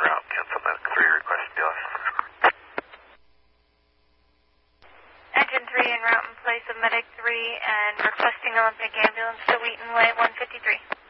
route, cancel medic 3, request BLS. Engine 3 en route in place of medic 3 and requesting Olympic ambulance to Wheaton Way 153.